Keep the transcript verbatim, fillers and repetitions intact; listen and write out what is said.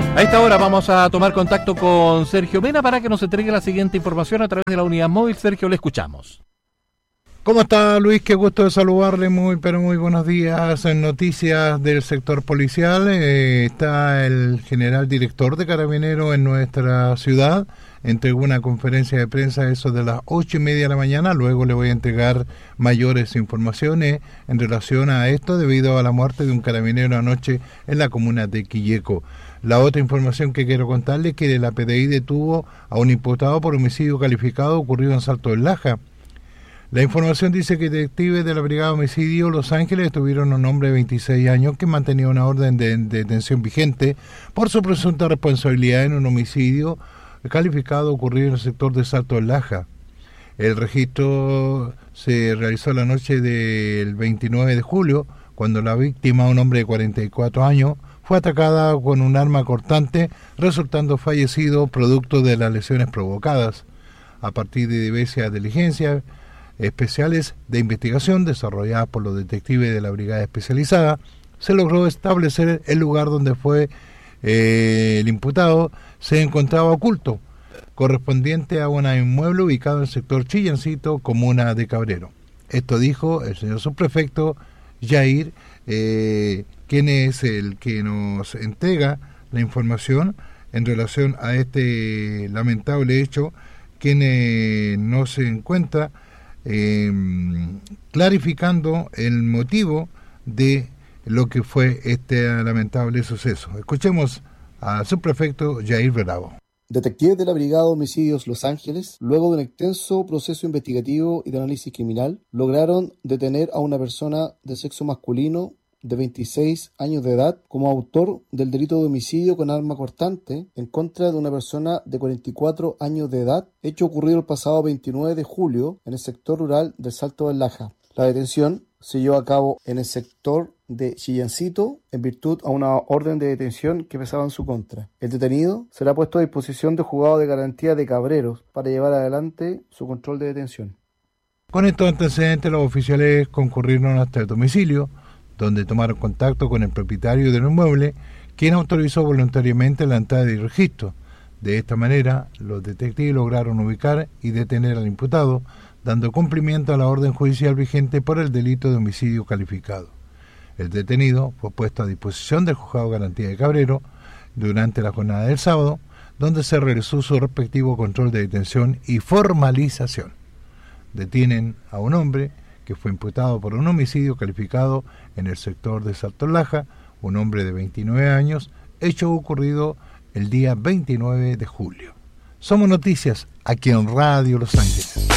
A esta hora vamos a tomar contacto con Sergio Mena para que nos entregue la siguiente información a través de la unidad móvil. Sergio, le escuchamos. ¿Cómo está, Luis? Qué gusto de saludarle, muy pero muy buenos días. En noticias del sector policial, eh, está el general director de Carabineros en nuestra ciudad. Entregó una conferencia de prensa a eso de las ocho y media de la mañana. Luego le voy a entregar mayores informaciones en relación a esto debido a la muerte de un carabinero anoche en la comuna de Quilleco. La otra información que quiero contarle es que la P D I detuvo a un imputado por homicidio calificado ocurrido en Salto del Laja. La información dice que detectives de la Brigada de Homicidio Los Ángeles detuvieron a un hombre de veintiséis años que mantenía una orden de, de detención vigente por su presunta responsabilidad en un homicidio calificado ocurrido en el sector de Salto del Laja. El registro se realizó la noche del veintinueve de julio, cuando la víctima, un hombre de cuarenta y cuatro años, fue atacada con un arma cortante, resultando fallecido producto de las lesiones provocadas. A partir de diversas diligencias especiales de investigación desarrolladas por los detectives de la Brigada Especializada, se logró establecer el lugar donde fue eh, el imputado se encontraba oculto, correspondiente a un inmueble ubicado en el sector Chillancito, comuna de Cabrero. Esto dijo el señor subprefecto Jair, eh, quien es el que nos entrega la información en relación a este lamentable hecho, quien eh, no se encuentra eh, clarificando el motivo de lo que fue este lamentable suceso. Escuchemos al subprefecto Jair Bravo. Detectives de la Brigada de Homicidios Los Ángeles, luego de un extenso proceso investigativo y de análisis criminal, lograron detener a una persona de sexo masculino de veintiséis años de edad como autor del delito de homicidio con arma cortante en contra de una persona de cuarenta y cuatro años de edad, hecho ocurrido el pasado veintinueve de julio en el sector rural del Salto del Laja. La detención se llevó a cabo en el sector de Chillancito en virtud a una orden de detención que pesaba en su contra. El detenido será puesto a disposición del juzgado de garantía de Cabreros para llevar adelante su control de detención. Con estos antecedentes, los oficiales concurrieron hasta el domicilio, donde tomaron contacto con el propietario del inmueble, quien autorizó voluntariamente la entrada y registro. De esta manera, los detectives lograron ubicar y detener al imputado, dando cumplimiento a la orden judicial vigente por el delito de homicidio calificado. El detenido fue puesto a disposición del juzgado de garantía de Cabrero durante la jornada del sábado, donde se realizó su respectivo control de detención y formalización. Detienen a un hombre que fue imputado por un homicidio calificado en el sector de Salto Laja, un hombre de veintinueve años, hecho ocurrido el día veintinueve de julio. Somos Noticias, aquí en Radio Los Ángeles.